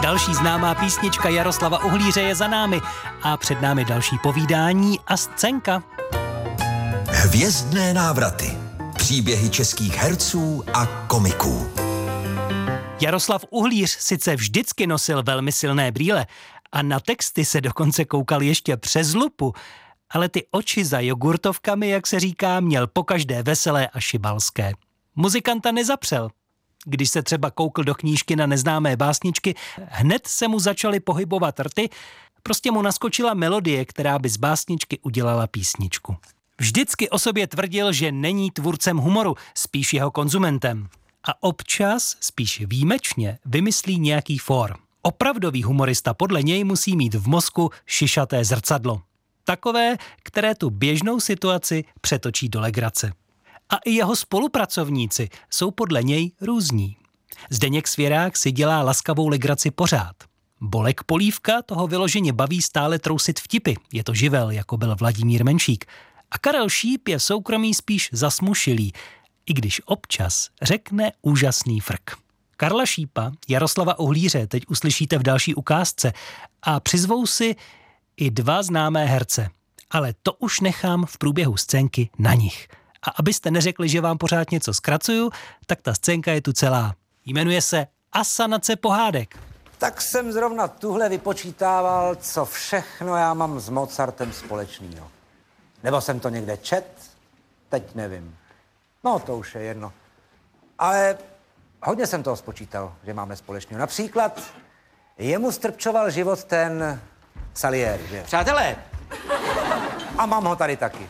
Další známá písnička Jaroslava Uhlíře je za námi a před námi další povídání a scénka. Hvězdné návraty. Příběhy českých herců a komiků. Jaroslav Uhlíř sice vždycky nosil velmi silné brýle a na texty se dokonce koukal ještě přes lupu, ale ty oči za jogurtovkami, jak se říká, měl pokaždé veselé a šibalské. Muzikanta nezapřel. Když se třeba koukl do knížky na neznámé básničky, hned se mu začaly pohybovat rty, prostě mu naskočila melodie, která by z básničky udělala písničku. Vždycky o sobě tvrdil, že není tvůrcem humoru, spíš jeho konzumentem. A občas, spíš výjimečně, vymyslí nějaký fór. Opravdový humorista podle něj musí mít v mozku šišaté zrcadlo. Takové, které tu běžnou situaci přetočí do legrace. A i jeho spolupracovníci jsou podle něj různí. Zdeněk Svěrák si dělá laskavou legraci pořád. Bolek Polívka toho vyloženě baví stále trousit vtipy. Je to živel, jako byl Vladimír Menšík. A Karel Šíp je v soukromí spíš zasmušilý, i když občas řekne úžasný frk. Karla Šípa, Jaroslava Uhlíře teď uslyšíte v další ukázce a přizvou si i dva známé herce. Ale to už nechám v průběhu scénky na nich. A abyste neřekli, že vám pořád něco zkracuju, tak ta scénka je tu celá. Jmenuje se Asanace pohádek. Tak jsem zrovna tuhle vypočítával, co všechno já mám s Mozartem společného. Nebo jsem to někde čet? Teď nevím. No, to už je jedno. Ale hodně jsem toho spočítal, že máme společného. Například jemu strpčoval život ten Salieri, že? Přátelé, A mám ho tady taky.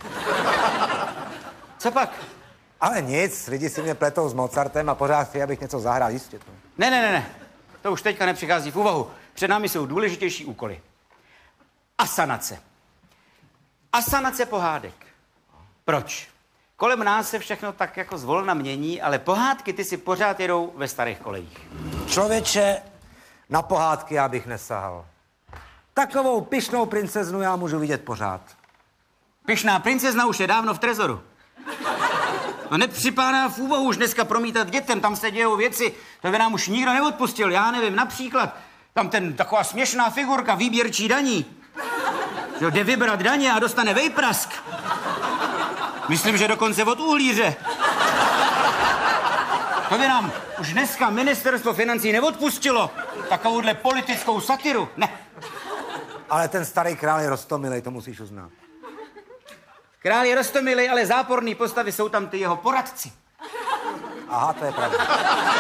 co pak? Ale nic, lidi si mě pletou s Mozartem a pořád chtějí, abych něco zahrál, jistě to. Ne. To už teďka nepřichází v úvahu. Před námi jsou důležitější úkoly. Asanace. Asanace pohádek. Proč? Kolem nás se všechno tak jako zvolna mění, ale pohádky ty si pořád jedou ve starých kolejích. Člověče, na pohádky já bych nesahal. Takovou pyšnou princeznu já můžu vidět pořád. Pyšná princezna už je dávno v trezoru. No nepřipadá v úvahu už dneska promítat dětem, tam se dějou věci, to by nám už nikdo neodpustil, já nevím, například tam taková směšná figurka, výběrčí daní, že jde vybrat daně a dostane vejprask. Myslím, že dokonce od Uhlíře. To by nám už dneska ministerstvo financí neodpustilo, takovouhle politickou satiru, ne. Ale ten starý král je roztomilej, to musíš uznat. Král je roztomilej, ale záporný postavy jsou tam ty jeho poradci. Aha, to je pravda.